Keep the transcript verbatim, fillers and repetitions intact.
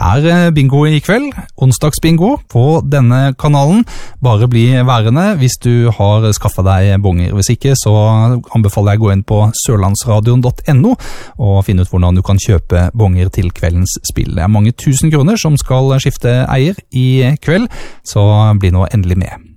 er bingo i kveld, onsdagsbingo på denne kanalen. Bare bli værende hvis du har skaffet deg bonger. Hvis ikke, så anbefaler jeg å gå inn på sørlandsradion punktum no og finne ut hvordan du kan kjøpe bonger til kveldens spill. Det er mange tusen kroner som skal skifte eier i kveld, så bli nå endelig med.